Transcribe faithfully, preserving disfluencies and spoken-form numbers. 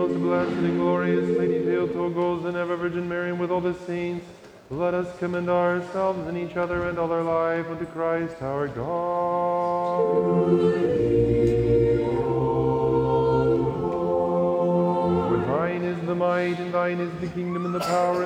Most blessed and glorious Lady Theotokos and ever Virgin Mary, and with all the saints, let us commend ourselves and each other and all our life unto Christ our God. For thine is the might, and thine is the kingdom, and the power,